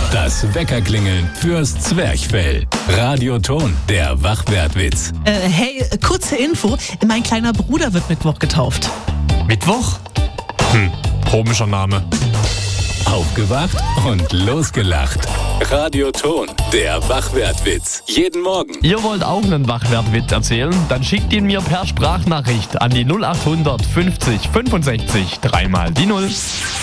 Das Weckerklingeln fürs Zwerchfell. Radioton, der Wachwertwitz. Hey, kurze Info. Mein kleiner Bruder wird Mittwoch getauft. Mittwoch? Komischer Name. Aufgewacht und losgelacht. Radioton, der Wachwertwitz. Jeden Morgen. Ihr wollt auch einen Wachwertwitz erzählen? Dann schickt ihn mir per Sprachnachricht an die 0800 50 65 3 mal die 0.